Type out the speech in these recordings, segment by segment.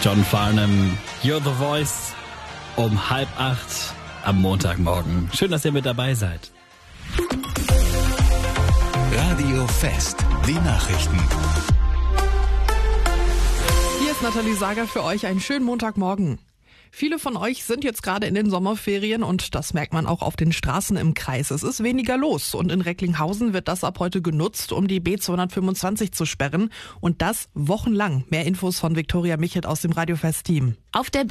John Farnham, You're the Voice, um 7:30 am Montagmorgen. Schön, dass ihr mit dabei seid. Radio Fest, die Nachrichten. Hier ist Nathalie Sager für euch. Einen schönen Montagmorgen. Viele von euch sind jetzt gerade in den Sommerferien und das merkt man auch auf den Straßen im Kreis. Es ist weniger los und in Recklinghausen wird das ab heute genutzt, um die B225 zu sperren und das wochenlang. Mehr Infos von Viktoria Michelt aus dem Radiofest-Team. Auf der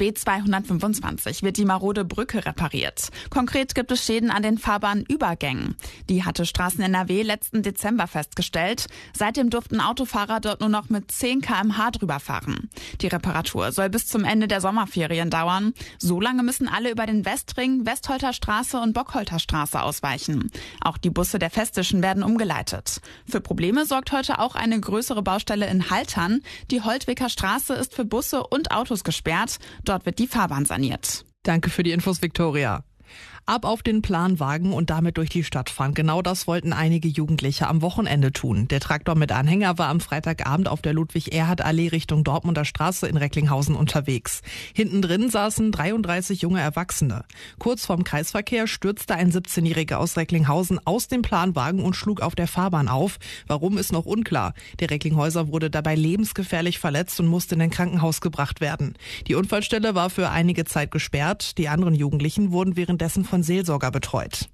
B225 wird die marode Brücke repariert. Konkret gibt es Schäden an den Fahrbahnübergängen. Die hatte Straßen NRW letzten Dezember festgestellt. Seitdem durften Autofahrer dort nur noch mit 10 km/h drüber fahren. Die Reparatur soll bis zum Ende der Sommerferien dauern. So lange müssen alle über den Westring, Westholter Straße und Bockholter Straße ausweichen. Auch die Busse der Festischen werden umgeleitet. Für Probleme sorgt heute auch eine größere Baustelle in Haltern. Die Holtwicker Straße ist für Busse und Autos gesperrt. Dort wird die Fahrbahn saniert. Danke für die Infos, Viktoria. Ab auf den Planwagen und damit durch die Stadt fahren. Genau das wollten einige Jugendliche am Wochenende tun. Der Traktor mit Anhänger war am Freitagabend auf der Ludwig-Erhard-Allee Richtung Dortmunder Straße in Recklinghausen unterwegs. Hinten drin saßen 33 junge Erwachsene. Kurz vorm Kreisverkehr stürzte ein 17-Jähriger aus Recklinghausen aus dem Planwagen und schlug auf der Fahrbahn auf. Warum, ist noch unklar. Der Recklinghäuser wurde dabei lebensgefährlich verletzt und musste in ein Krankenhaus gebracht werden. Die Unfallstelle war für einige Zeit gesperrt. Die anderen Jugendlichen wurden währenddessen von Seelsorger betreut.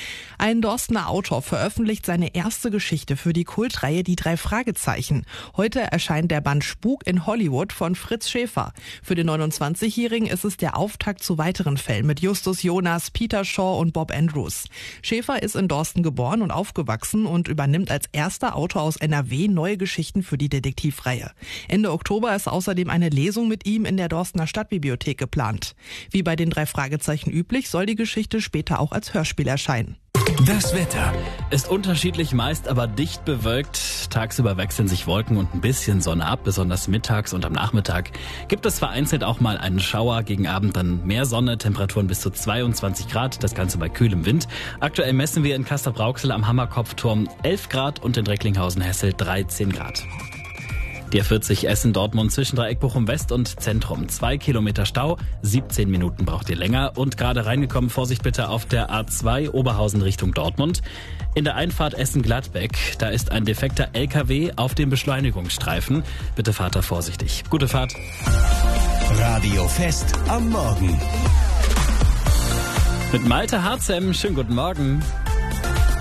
Ein Dorstener Autor veröffentlicht seine erste Geschichte für die Kultreihe Die 3 Fragezeichen. Heute erscheint der Band Spuk in Hollywood von Fritz Schäfer. Für den 29-Jährigen ist es der Auftakt zu weiteren Fällen mit Justus Jonas, Peter Shaw und Bob Andrews. Schäfer ist in Dorsten geboren und aufgewachsen und übernimmt als erster Autor aus NRW neue Geschichten für die Detektivreihe. Ende Oktober ist außerdem eine Lesung mit ihm in der Dorstener Stadtbibliothek geplant. Wie bei den 3 Fragezeichen üblich, soll die Geschichte später auch als Hörspiel erscheinen. Das Wetter. Ist unterschiedlich, meist aber dicht bewölkt. Tagsüber wechseln sich Wolken und ein bisschen Sonne ab. Besonders mittags und am Nachmittag gibt es vereinzelt auch mal einen Schauer. Gegen Abend dann mehr Sonne, Temperaturen bis zu 22 Grad. Das Ganze bei kühlem Wind. Aktuell messen wir in Castrop-Rauxel am Hammerkopfturm 11 Grad und in Recklinghausen-Hessel 13 Grad. Die A40 Essen-Dortmund zwischen Dreieck Bochum-West und Zentrum. 2 Kilometer Stau, 17 Minuten braucht ihr länger. Und gerade reingekommen, Vorsicht bitte auf der A2 Oberhausen Richtung Dortmund. In der Einfahrt Essen-Gladbeck, da ist ein defekter LKW auf dem Beschleunigungsstreifen. Bitte fahrt da vorsichtig. Gute Fahrt. Radio Fest am Morgen. Mit Malte Harzem, schönen guten Morgen.